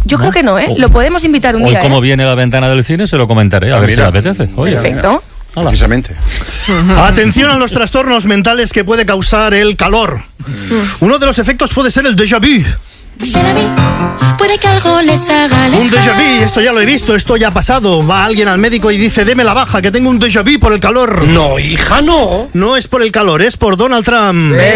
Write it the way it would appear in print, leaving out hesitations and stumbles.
Yo creo que no, ¿eh? Lo podemos invitar un Hoy, día. como viene la ventana del cine, se lo comentaré, a ver si le apetece. Oye, Perfecto. Precisamente. Atención a los trastornos mentales que puede causar el calor. Uno de los efectos puede ser el déjà vu. Puede que algo les haga Un déjà vu, esto ya lo he visto, esto ya ha pasado. Va alguien al médico y dice, deme la baja, que tengo un déjà vu por el calor. No, hija, no. No es por el calor, es por Donald Trump.